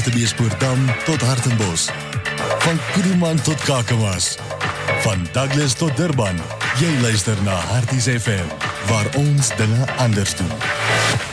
Hartbeespoort-Dam tot Hartenbos. Van Kuruman tot Kakamas. Van Douglas tot Durban. Jy luister na Harties FM, waar ons dinge anders doen.